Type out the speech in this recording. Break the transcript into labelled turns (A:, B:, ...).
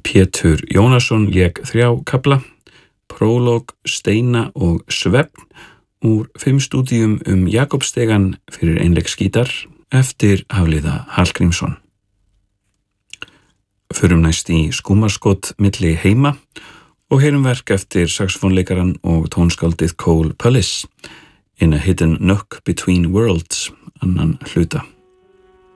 A: Pétur Jónasson lék 3 kafla, prólóg, steina og svefn úr 5 stúdíum Jakobsstegann fyrir einleiksgítar eftir Hafliða Hallgrímsson. Förum næst í skúmaskot milli heima og heyrum verk eftir saxofónleikaran og tónskáldið Cole Pullis, In a Hidden Nook Between Worlds, annan hluta.